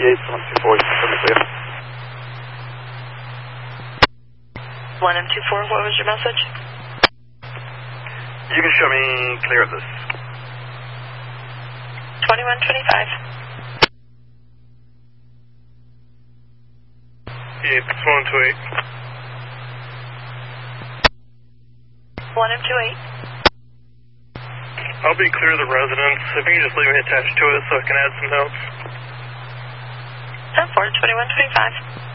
1M24, you can show me clear. 1M24, what was your message? You can show me clear of this. 2125. Yeah, it's 128. 1M28. I'll be clear of the residence. If you can just leave me attached to it so I can add some notes. 10-4, 2125.